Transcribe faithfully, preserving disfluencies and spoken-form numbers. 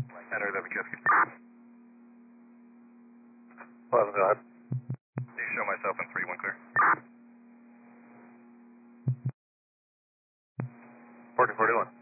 Enter the Vikiski. eleven, go ahead. Do show myself in three, one clear. fourteen forty-one.